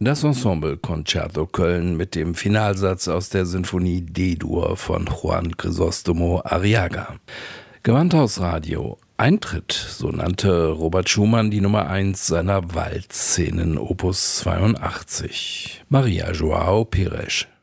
Das Ensemble Concerto Köln mit dem Finalsatz aus der Sinfonie D-Dur von Juan Crisóstomo Arriaga. Gewandhausradio. Eintritt, so nannte Robert Schumann die Nummer 1 seiner Waldszenen Opus 82. Maria João Pires.